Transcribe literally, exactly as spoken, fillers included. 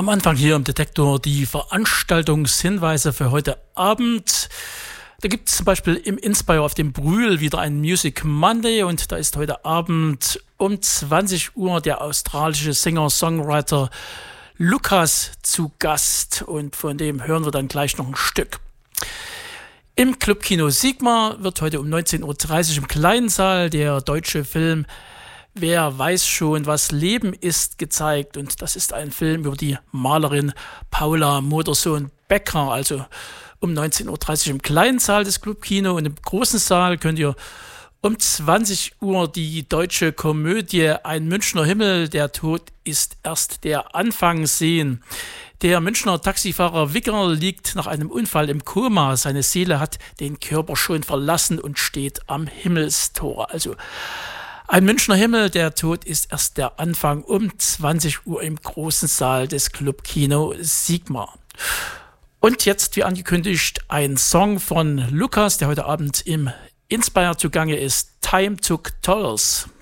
Am Anfang hier im Detektor die Veranstaltungshinweise für heute Abend. Da gibt es zum Beispiel im Inspire auf dem Brühl wieder einen Music Monday und da ist heute Abend um zwanzig Uhr der australische Singer-Songwriter Lukas zu Gast und von dem hören wir dann gleich noch ein Stück. Im Clubkino Sigma wird heute um neunzehn Uhr dreißig im kleinen Saal der deutsche Film Wer weiß schon, was Leben ist gezeigt. Und das ist ein Film über die Malerin Paula Modersohn-Becker. Also um neunzehn Uhr dreißig im kleinen Saal des Clubkino und im großen Saal könnt ihr um zwanzig Uhr die deutsche Komödie Ein Münchner Himmel, der Tod ist erst der Anfang sehen. Der Münchner Taxifahrer Wicker liegt nach einem Unfall im Koma. Seine Seele hat den Körper schon verlassen und steht am Himmelstor. Also Ein Münchner Himmel, der Tod ist erst der Anfang um zwanzig Uhr im großen Saal des Clubkino Sigma. Und jetzt, wie angekündigt, ein Song von Lukas, der heute Abend im Inspire zugange ist. Time Took Tolls.